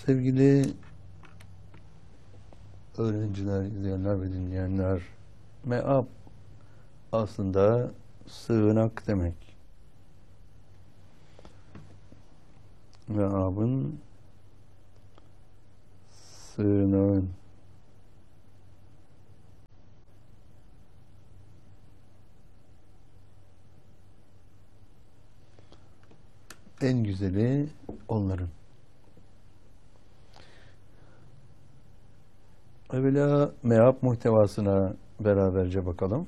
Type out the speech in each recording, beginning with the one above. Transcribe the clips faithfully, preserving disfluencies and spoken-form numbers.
Sevgili öğrenciler, izleyenler ve dinleyenler, meab aslında sığınak demek. Meabın, sığınağın. En güzeli onların. Evvela meab muhtevasına beraberce bakalım.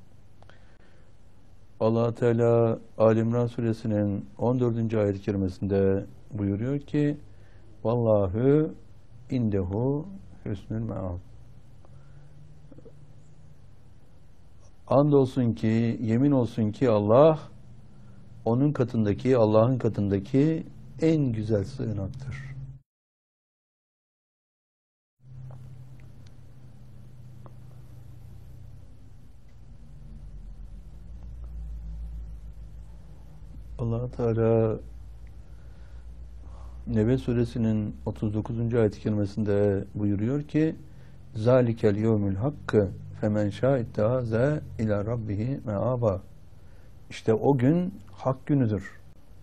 Allah Teala Ali İmran suresinin on dördüncü ayet-i kerimesinde buyuruyor ki Vallahu indehu hüsnül meab. Andolsun ki, yemin olsun ki Allah onun katındaki, Allah'ın katındaki en güzel sığınaktır. Allah Teala Nebe suresinin otuz dokuzuncu ayet-i kerimesinde buyuruyor ki Zalikel yevmül hakkı femen şâ'ittehâze ilâ rabbihi meâba. İşte o gün hak günüdür.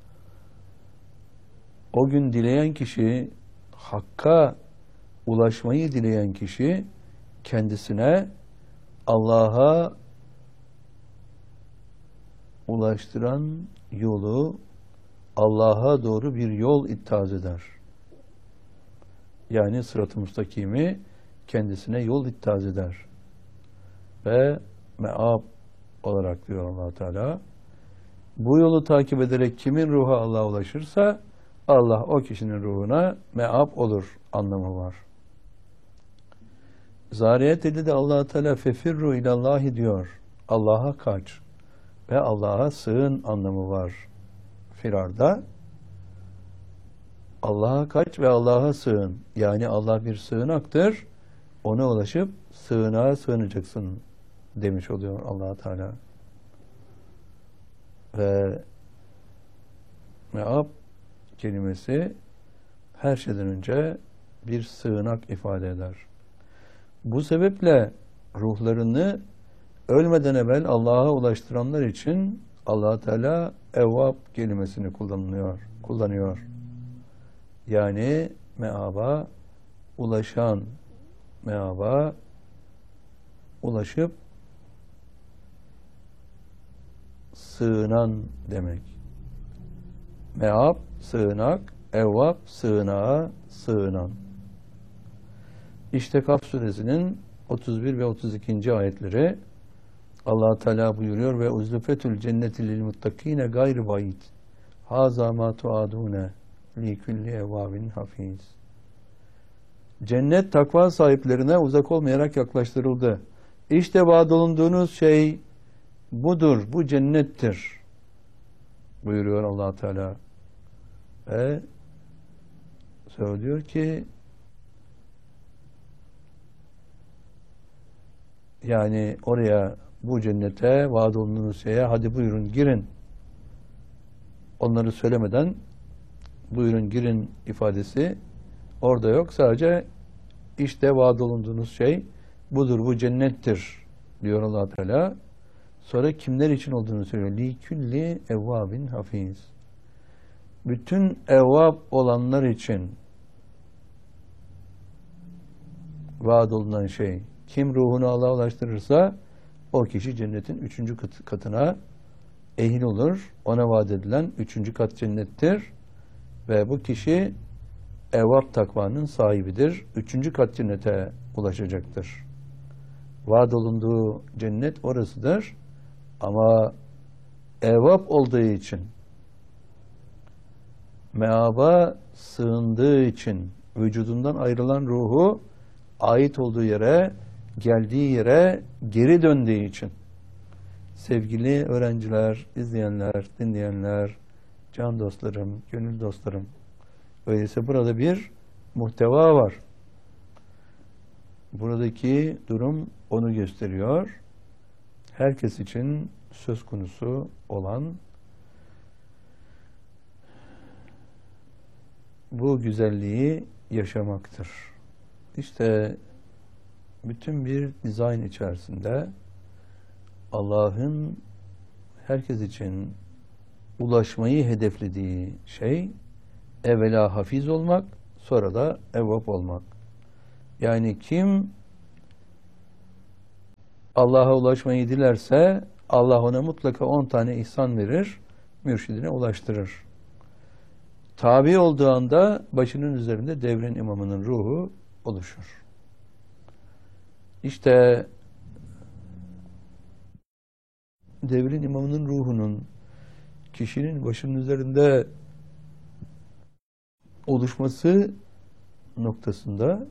O gün dileyen kişi, hakka ulaşmayı dileyen kişi kendisine Allah'a ulaştıran yolu, Allah'a doğru bir yol ittihaz eder. Yani sırat-ı müstakimi kendisine yol ittihaz eder. Ve meab olarak diyor Allah Teala. Bu yolu takip ederek kimin ruhu Allah'a ulaşırsa Allah o kişinin ruhuna meab olur anlamı var. Zariyat elli de Allah Teala fefirru ilallahi diyor. Allah'a kaç ve Allah'a sığın anlamı var. Firarda Allah'a kaç ve Allah'a sığın. Yani Allah bir sığınaktır. Ona ulaşıp sığınağa sığınacaksın demiş oluyor Allah Teala. Ve meab kelimesi her şeyden önce bir sığınak ifade eder. Bu sebeple ruhlarını ölmeden evvel Allah'a ulaştıranlar için Allah Teala evvab kelimesini kullanıyor, kullanıyor. Yani meaba ulaşan, meaba ulaşıp sığınan demek. Meab, sığınak, evvab, sığınağa sığınan. İşte Kaf suresinin otuz bir ve otuz ikinci ayetleri Allah Teala buyuruyor ve uzlufetül cenneti lil muttakine gayr bayit. Haza ma tuadune li kulli evvabin hafiz. Cennet takva sahiplerine uzak olmayarak yaklaştırıldı. İşte vaad olunduğunuz şey budur, bu cennettir buyuruyor Allah Teala. Ve söylüyor ki yani oraya, bu cennete, vaad olunduğunuz şeye hadi buyurun girin. Onları söylemeden buyurun girin ifadesi orada yok. Sadece işte vaad olunduğunuz şey budur, bu cennettir diyor Allah Teala. Sonra kimler için olduğunu söylüyor. Li külli evvabin hafiz. Bütün evvab olanlar için vaad olunan şey. Kim ruhunu Allah'a ulaştırırsa o kişi cennetin üçüncü katına ehil olur. Ona vaat edilen üçüncü kat cennettir. Ve bu kişi evvab takvanın sahibidir. Üçüncü kat cennete ulaşacaktır. Vaat olunduğu cennet orasıdır. Ama evvab olduğu için, meaba sığındığı için, vücudundan ayrılan ruhu ait olduğu yere, geldiği yere geri döndüğü için, sevgili öğrenciler, izleyenler, dinleyenler, can dostlarım, gönül dostlarım, öyleyse burada bir muhteva var. Buradaki durum onu gösteriyor. Herkes için söz konusu olan bu güzelliği yaşamaktır. İşte bütün bir dizayn içerisinde Allah'ın herkes için ulaşmayı hedeflediği şey evvela hafiz olmak, sonra da evvap olmak. Yani kim Allah'a ulaşmayı dilerse Allah ona mutlaka on tane ihsan verir, mürşidine ulaştırır. Tabi olduğu anda başının üzerinde devrin imamının ruhu oluşur. İşte devrin imamının ruhunun kişinin başının üzerinde oluşması noktasında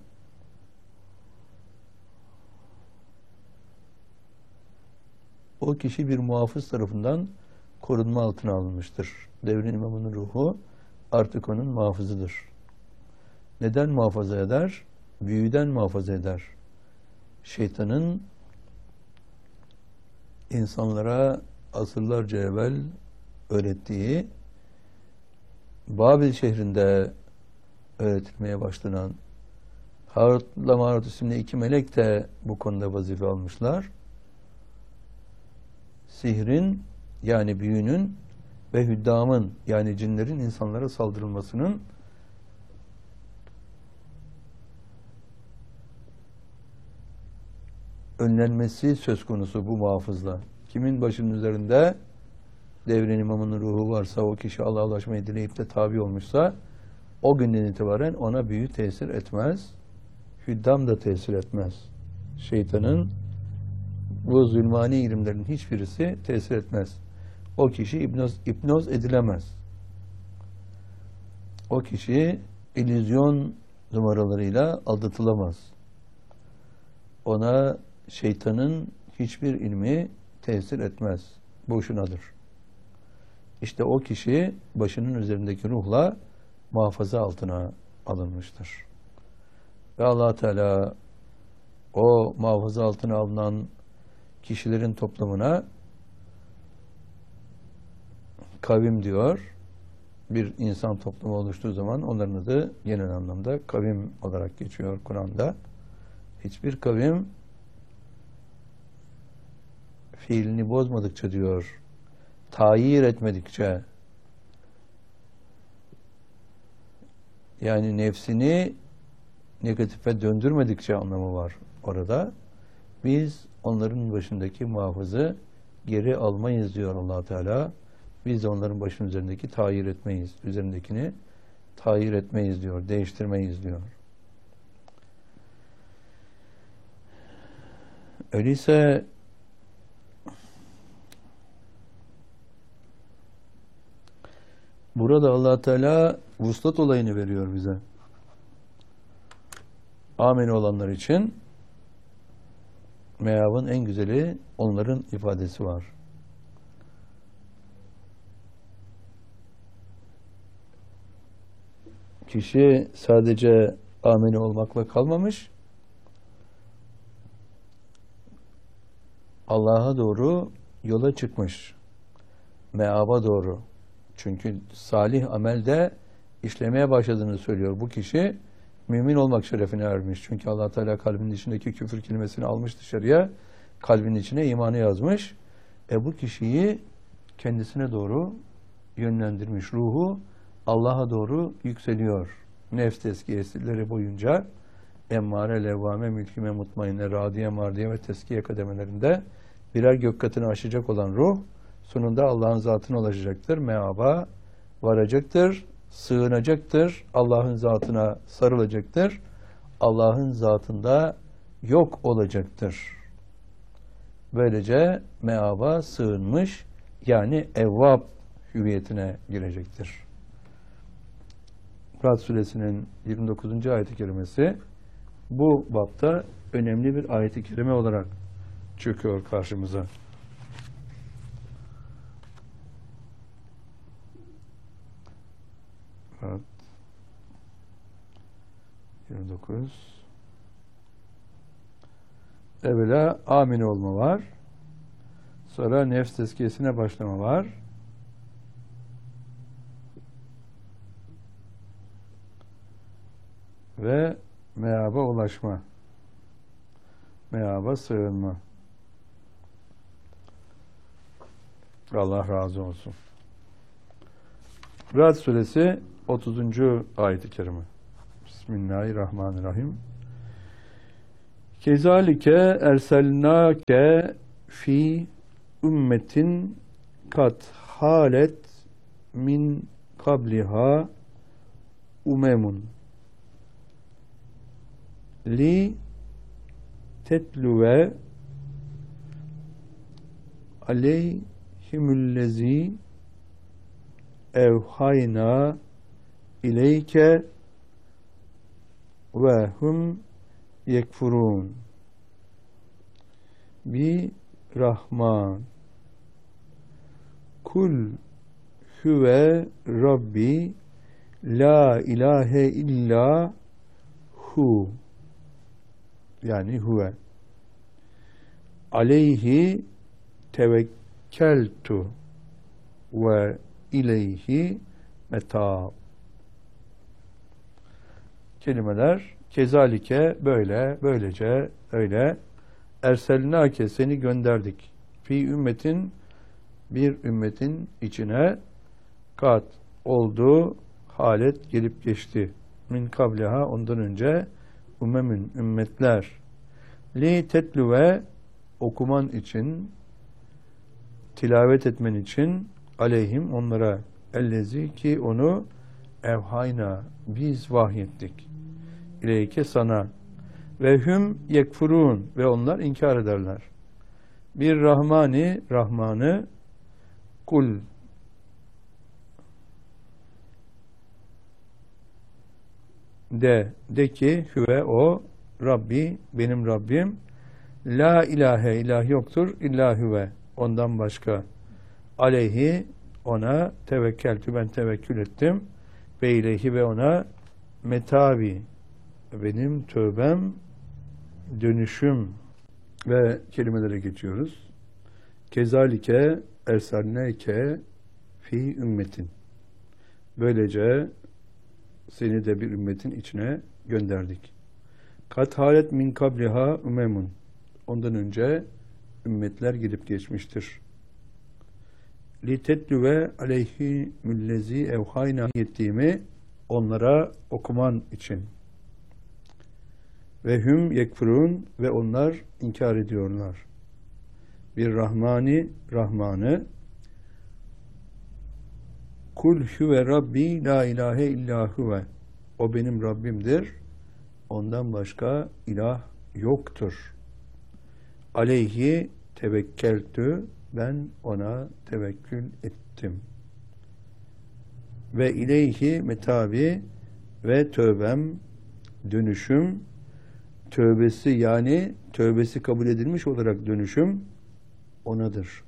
o kişi bir muhafız tarafından korunma altına alınmıştır. Devrin imamının ruhu artık onun muhafızıdır. Neden muhafaza eder? Büyüden muhafaza eder. Şeytanın insanlara asırlarca evvel öğrettiği, Babil şehrinde öğretilmeye başlanan Harut'la Marut isimli iki melek de bu konuda vazife almışlar. Sihrin yani büyünün ve hüddamın yani cinlerin insanlara saldırılmasının önlenmesi söz konusu bu muhafızla. Kimin başının üzerinde devrin imamının ruhu varsa, o kişi Allah'a ulaşmayı dileyip de tabi olmuşsa o günden itibaren ona büyü tesir etmez. Hüddam da tesir etmez. Şeytanın bu zulmani ilimlerin hiçbirisi tesir etmez. O kişi hipnoz, hipnoz edilemez. O kişi illüzyon numaralarıyla aldatılamaz. Ona şeytanın hiçbir ilmi tesir etmez. Boşunadır. İşte o kişi başının üzerindeki ruhla muhafaza altına alınmıştır. Ve Allah Teala o muhafaza altına alınan kişilerin toplamına kavim diyor. Bir insan toplumu oluştuğu zaman onların adı genel anlamda kavim olarak geçiyor Kur'an'da. Hiçbir kavim fiilini bozmadıkça diyor, tayir etmedikçe, yani nefsini negatife döndürmedikçe anlamı var orada. Biz onların başındaki muhafızı geri almayız diyor Allah Teala. Biz de onların başının üzerindeki tayir etmeyiz. Üzerindekini tayir etmeyiz diyor. Değiştirmeyiz diyor. Öyleyse burada Allah Teala vuslat olayını veriyor bize. Amin olanlar için meavın en güzeli onların ifadesi var. Kişi sadece amini olmakla kalmamış, Allah'a doğru yola çıkmış. Meaba doğru. Çünkü salih amelde işlemeye başladığını söylüyor. Bu kişi mümin olmak şerefine ermiş. Çünkü Allah Teala kalbinin içindeki küfür kelimesini almış dışarıya, kalbinin içine imanı yazmış. E bu kişiyi kendisine doğru yönlendirmiş. Ruhu Allah'a doğru yükseliyor. Nefs tezkiyesileri boyunca emmare, levvame, mülkime, mutmainne, radiye, mardiye ve teskiye kademelerinde birer gök katını aşacak olan ruh sonunda Allah'ın zatına ulaşacaktır. Meaba varacaktır, sığınacaktır, Allah'ın zatına sarılacaktır, Allah'ın zatında yok olacaktır. Böylece meaba sığınmış, yani evvab hüviyetine girecektir. Rad Suresinin yirmi dokuzuncu ayet-i kerimesi bu bapta önemli bir ayet-i kerime olarak çıkıyor karşımıza. Rad yirmi dokuz. Evvela amin olma var. Sonra nefs tezkiyesine başlama var. ve meaba ulaşma. Meaba sığınma. Allah razı olsun. Ra'd suresi otuzuncu ayet-i kerime. Bismillahirrahmanirrahim. Kezalike erselnake fi ümmetin kat halet min kabliha umemun li tetluve aleyhimüllezi evhayna ileyke ve hum yekfurun bi rahman kul huve rabbi la ilahe illa hu, yani huve aleyhi tevekkeltu ve ileyhi meta. Kelimeler kezalike, böyle, böylece, öyle, erselnake, seni gönderdik, fi ümmetin, bir ümmetin içine, kat oldu, halet gelip geçti, min kabliha, ondan önce, umemün, ümmetler, li tetluve, okuman için, tilavet etmen için, aleyhim, onlara, ellezi, ki onu, evhayna, biz vahyettik, ileyke, sana, ve hüm yekfurun, ve onlar inkar ederler. Bir Rahmani, Rahmanı, kul, de, de ki, hüve o, Rabbi, benim Rabbim, la ilahe, ilah yoktur, illa hüve, ondan başka, aleyhi, ona, tevekkeltü, ben tevekkül ettim, ve ileyhi, ve ona, metabi, benim tövbem, dönüşüm, ve kelimelere geçiyoruz. Kezalike ersalneke fi ümmetin. Böylece seni de bir ümmetin içine gönderdik. Kat halet min kabliha ümemun. Ondan önce ümmetler gidip geçmiştir. Li tetlüve aleyhi müllezi evhayna ettiğimi onlara okuman için. Ve hüm yekfurun, ve onlar inkar ediyorlar. Bir Rahmani, Rahmanı, kul huve Rabbi la ilahe illa huve, o benim Rabbimdir, ondan başka ilah yoktur. Aleyhi tevekkeltü, ben ona tevekkül ettim. Ve ileyhi metabi, ve tövbem, dönüşüm, tövbesi, yani tövbesi kabul edilmiş olarak dönüşüm onadır.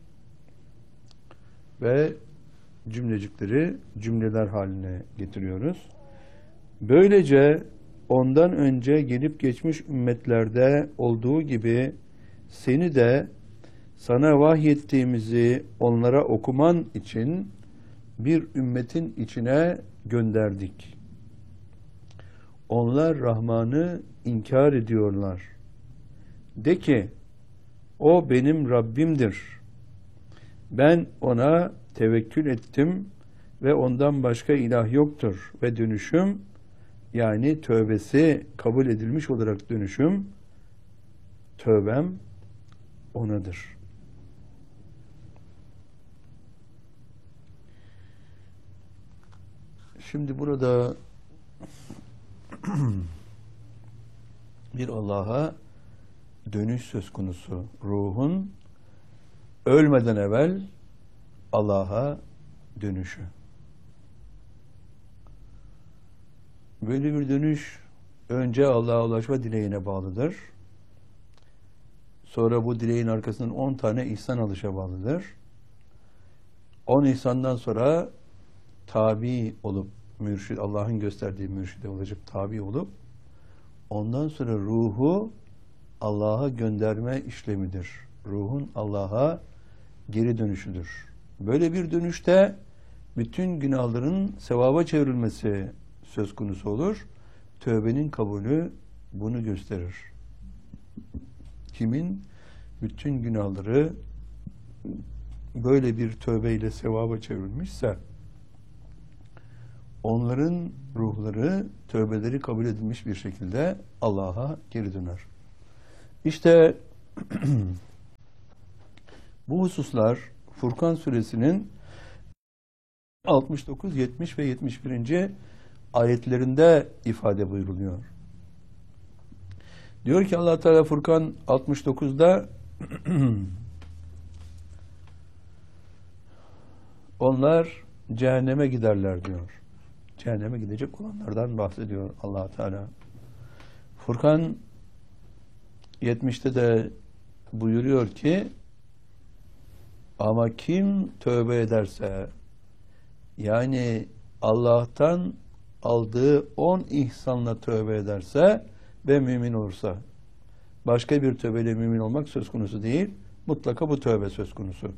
Ve cümlecikleri cümleler haline getiriyoruz. Böylece ondan önce gelip geçmiş ümmetlerde olduğu gibi seni de sana vahyettiğimizi onlara okuman için bir ümmetin içine gönderdik. Onlar Rahman'ı inkar ediyorlar. De ki, o benim Rabbimdir. Ben ona tevekkül ettim ve ondan başka ilah yoktur. Ve dönüşüm, yani tövbesi kabul edilmiş olarak dönüşüm, tövbem onadır. Şimdi burada bir Allah'a dönüş söz konusu. Ruhun ölmeden evvel Allah'a dönüşü. Böyle bir dönüş önce Allah'a ulaşma dileğine bağlıdır. Sonra bu dileğin arkasından on tane ihsan alışa bağlıdır. On ihsandan sonra tabi olup, mürşid, Allah'ın gösterdiği mürşide olacak tabi olup, ondan sonra ruhu Allah'a gönderme işlemidir. Ruhun Allah'a geri dönüşüdür. Böyle bir dönüşte bütün günahların sevaba çevrilmesi söz konusu olur. tövbenin kabulü bunu gösterir. Kimin bütün günahları böyle bir tövbeyle sevaba çevrilmişse onların ruhları tövbeleri kabul edilmiş bir şekilde Allah'a geri döner. İşte bu hususlar Furkan suresinin altmış dokuz, yetmiş ve yetmiş birinci ayetlerinde ifade buyruluyor. Diyor ki Allah Teala Furkan altmış dokuzda onlar cehenneme giderler diyor. Cehenneme gidecek olanlardan bahsediyor Allah Teala. Furkan yetmişte de buyuruyor ki ama kim tövbe ederse, yani Allah'tan aldığı on ihsanla tövbe ederse ve mümin olursa, başka bir tövbeyle mümin olmak söz konusu değil, mutlaka bu tövbe söz konusu.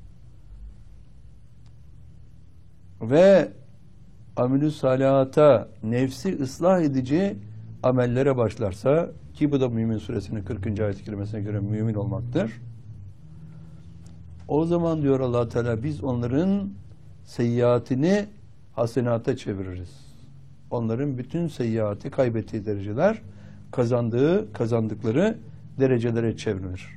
Ve amel-i salihata, nefsi ıslah edici amellere başlarsa, ki bu da Mümin Suresinin kırkıncı ayet-i kerimesine göre mümin olmaktır. O zaman diyor Allah Teala biz onların seyyiatini hasenata çeviririz. Onların bütün seyyiatı, kaybettiği dereceler kazandığı, kazandıkları derecelere çevrilir.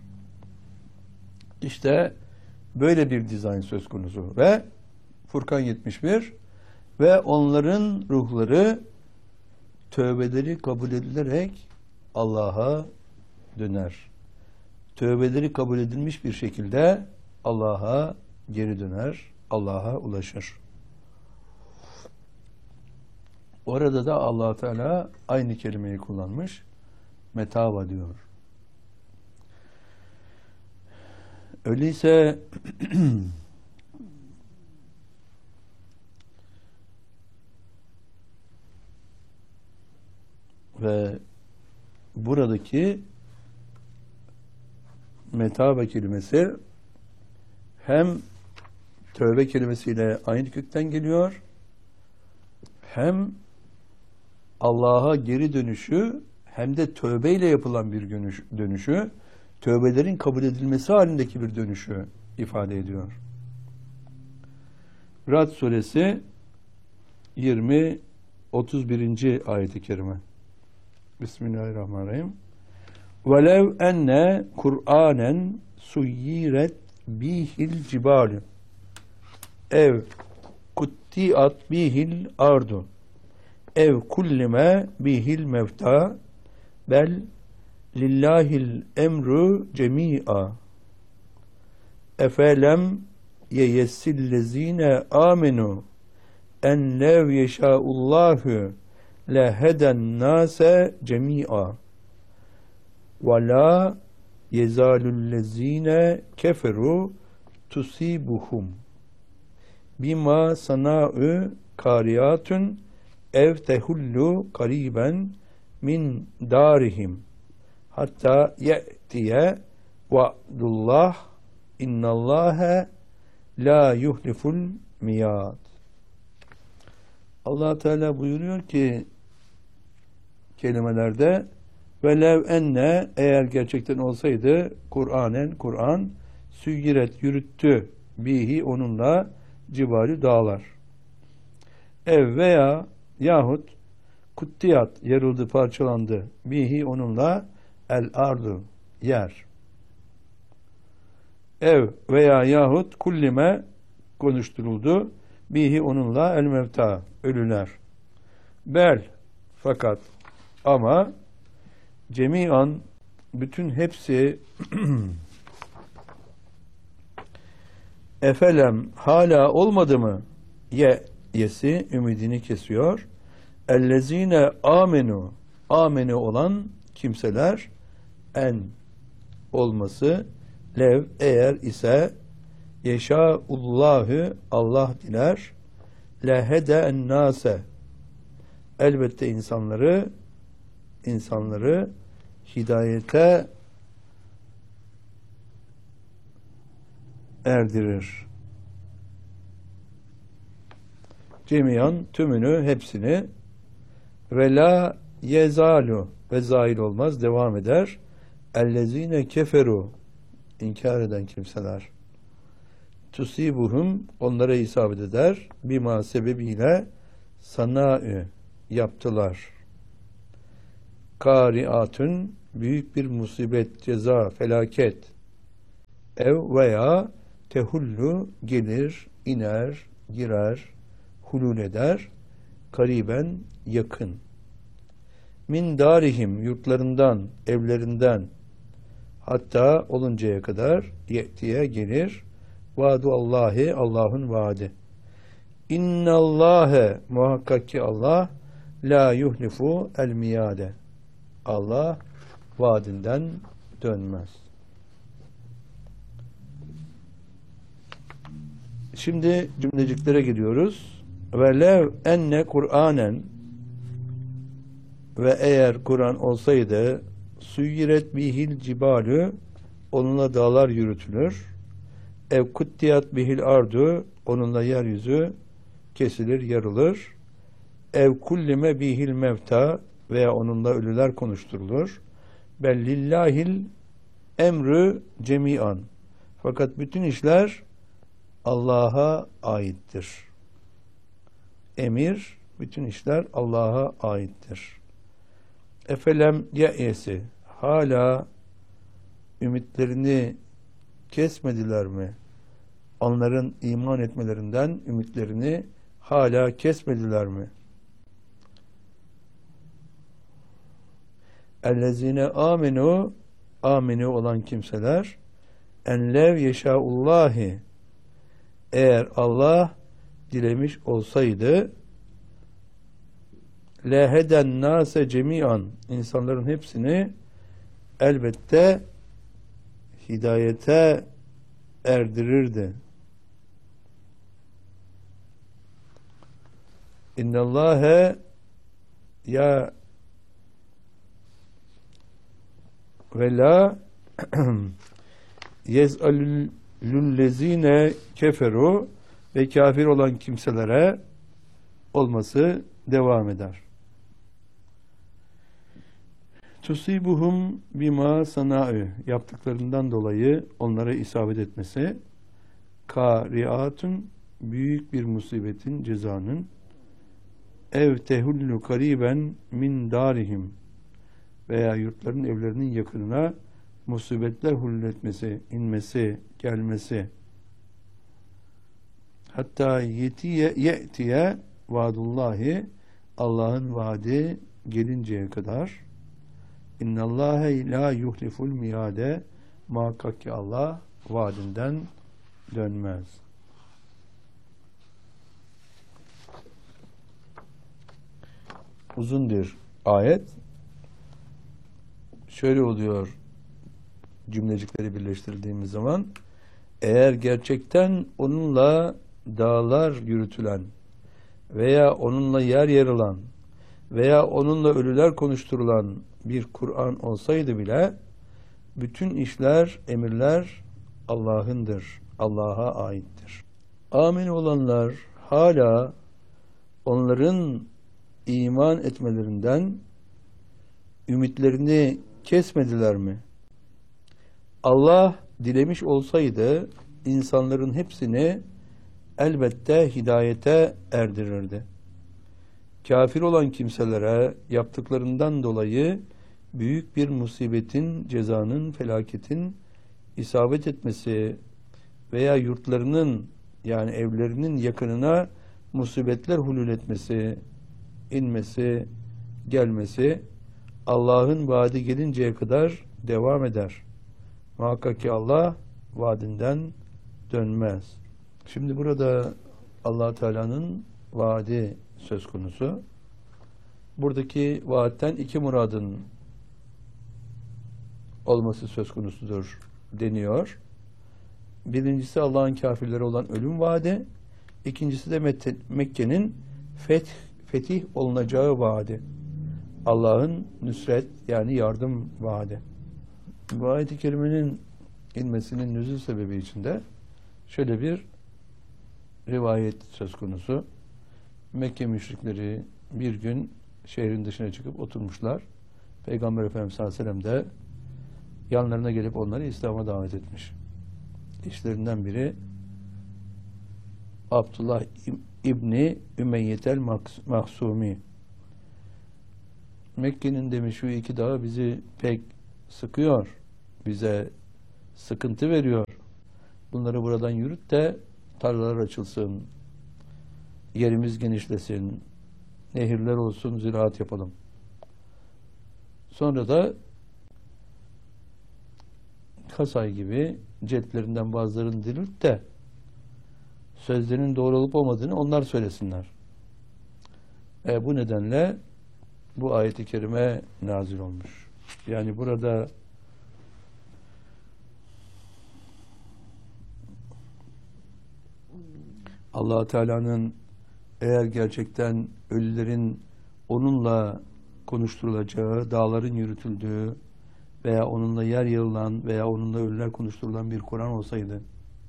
İşte böyle bir dizayn söz konusu ve Furkan yetmiş bir ve onların ruhları tövbeleri kabul edilerek Allah'a döner. Tövbeleri kabul edilmiş bir şekilde Allah'a geri döner, Allah'a ulaşır. Orada da Allah Teala aynı kelimeyi kullanmış. Metava diyor. Öyleyse ve buradaki metaba kelimesi hem tövbe kelimesiyle aynı kökten geliyor, hem Allah'a geri dönüşü hem de tövbeyle yapılan bir dönüşü, tövbelerin kabul edilmesi halindeki bir dönüşü ifade ediyor. Ra'd suresi yirmi otuz birinci ayet-i kerime. Bismillahirrahmanirrahim. Velev enne Kur'anen suyyiret bihil cibalu ev kuttiat bihil ardu ev kullime bihil mevta bel lillahil emru cemi'a efelem yeyessillezine amenu en lev yeşâullâhu leheden nâse cemi'a ve la yezalullezine keferu tusibuhum bima sana'u kariyatun ev tehullu kariben min darihim hatta ye'tiye va'dullah innallâhe la yuhliful miyad. Allah Teala buyuruyor ki kelimelerde velev enne, eğer gerçekten olsaydı Kur'anen, Kur'an süyyiret, yürüttü bihi, onunla cibali, dağlar, ev veya yahut kuttiyat, yarıldı, parçalandı, bihi, onunla el ardu, yer, ev veya yahut kullime, konuşturuldu, bihi, onunla el mevta, ölüler, bel, fakat, ama cemiyan, bütün hepsi efelem, hala olmadı mı, ye, yesi, ümidini kesiyor, ellezine amenu, amenu olan kimseler, en olması, lev, eğer ise, yeşâullâhu, Allah diler, lehede ennâse, elbette insanları insanları hidayete erdirir. Cemiyan, tümünü, hepsini, ve la yezalu ve zail olmaz, devam eder. Ellezine keferu, inkar eden kimseler. Tusibuhum, onlara isabet eder. Bima sebebiyle sana'ı yaptılar. Kariatun, büyük bir musibet, ceza, felaket. Ev veya tehullu, gelir, iner, girer, hulul eder. Kariben, yakın. Min darihim, yurtlarından, evlerinden, hatta oluncaya kadar ye'tiye gelir. Vaadu Allahi, Allah'ın vaadi. İnnallâhe, muhakkak ki Allah, la yuhlifu el miyade. Allah vaadinden dönmez. Şimdi cümleciklere giriyoruz. Ve lev enne Kur'anen, ve eğer Kur'an olsaydı suyiret bihil cibalü, onunla dağlar yürütülür. Ev kuttiyat bihil ardu, onunla yeryüzü kesilir, yarılır. Ev kullime bihil mevta, veya onunla ölüler konuşturulur. Bellillahil emrü cemian. Fakat bütün işler Allah'a aittir. Emir, bütün işler Allah'a aittir. Efelem ye'yesi, hala ümitlerini kesmediler mi? Onların iman etmelerinden ümitlerini hala kesmediler mi? Ellezine amenu, aminu olan kimseler, en lev yeşâullâhi, eğer Allah dilemiş olsaydı, leheden nase cemian, insanların hepsini elbette hidayete erdirirdi. İnnallâhe ya ve la yez'alüllezine keferu, ve kafir olan kimselere olması devam eder. Tusibuhum bima sana'ı, yaptıklarından dolayı onlara isabet etmesi. Kariatun, büyük bir musibetin, cezanın. Ev tehullu kariben min darihim, veya yurtların, evlerinin yakınına musibetler hulletmesi, inmesi, gelmesi. Hatta yetiye ye'tiye vaadullahi, Allah'ın vaadi gelinceye kadar. İnnallâhe la yuhliful miyade, muhakkak ki Allah vaadinden dönmez. Uzun bir ayet. Şöyle oluyor cümlecikleri birleştirdiğimiz zaman, eğer gerçekten onunla dağlar yürütülen veya onunla yer yarılan veya onunla ölüler konuşturulan bir Kur'an olsaydı bile bütün işler, emirler Allah'ındır, Allah'a aittir. Amin olanlar hala onların iman etmelerinden ümitlerini kesmediler mi? Allah dilemiş olsaydı insanların hepsini elbette hidayete erdirirdi. Kafir olan kimselere yaptıklarından dolayı büyük bir musibetin, cezanın, felaketin isabet etmesi veya yurtlarının, yani evlerinin yakınına musibetler hulul etmesi, inmesi, gelmesi Allah'ın vaadi gelinceye kadar devam eder. Muhakkak ki Allah vaadinden dönmez. Şimdi burada Allah Teala'nın vaadi söz konusu. Buradaki vaatten iki muradın olması söz konusudur deniyor. Birincisi Allah'ın kafirlere olan ölüm vaadi. İkincisi de Mekke'nin feth, fetih olunacağı vaadi. Allah'ın nüsret, yani yardım vaadi. Bu ayet-i kerimenin inmesinin nüzul sebebi içinde şöyle bir rivayet söz konusu. Mekke müşrikleri bir gün şehrin dışına çıkıp oturmuşlar. Peygamber Efendimiz sallallahu aleyhi ve sellem de yanlarına gelip onları İslam'a davet etmiş. İşlerinden biri Abdullah İbni Ümeyyetel Mahsumi. Mekke'nin demiş şu iki dağı bizi pek sıkıyor. Bize sıkıntı veriyor. Bunları buradan yürüt de tarlalar açılsın. Yerimiz genişlesin. Nehirler olsun, ziraat yapalım. Sonra da Kasay gibi cetlerinden bazılarını dirilt de sözlerinin doğru olup olmadığını onlar söylesinler. E, bu nedenle bu ayet-i kerime nazil olmuş. Yani burada Allah Teala'nın eğer gerçekten ölülerin onunla konuşturulacağı, dağların yürütüldüğü veya onunla yer yarılan veya onunla ölüler konuşturulan bir Kur'an olsaydı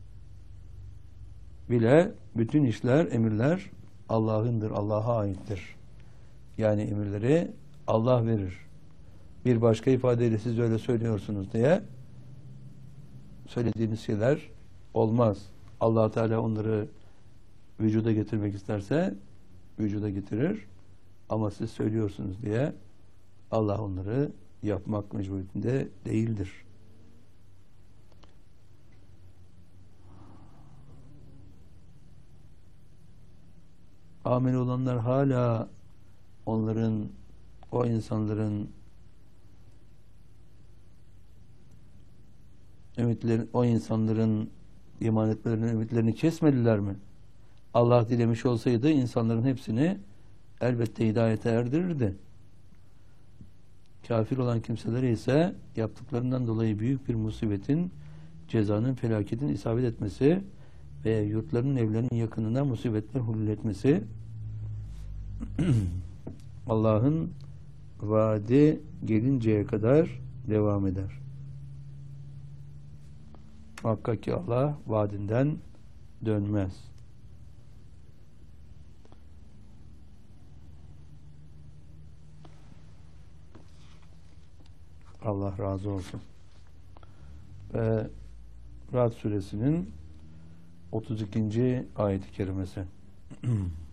bile bütün işler, emirler Allah'ındır, Allah'a aittir. Yani emirleri Allah verir. Bir başka ifadeyle siz öyle söylüyorsunuz diye söylediğiniz şeyler olmaz. Allah Teala onları vücuda getirmek isterse vücuda getirir. Ama siz söylüyorsunuz diye Allah onları yapmak mecburiyetinde değildir. Amel olanlar hala onların, o insanların ümitleri, o insanların iman etmelerinin ümitlerini kesmediler mi? Allah dilemiş olsaydı insanların hepsini elbette hidayete erdirirdi. Kafir olan kimselere ise yaptıklarından dolayı büyük bir musibetin, cezanın, felaketin isabet etmesi ve yurtların, evlerinin yakınına musibetler hulul etmesi Allah'ın vaadi gelinceye kadar devam eder. Muhakkak ki Allah vaadinden dönmez. Allah razı olsun. Ve Ra'd suresinin otuz ikinci ayet-i kerimesi.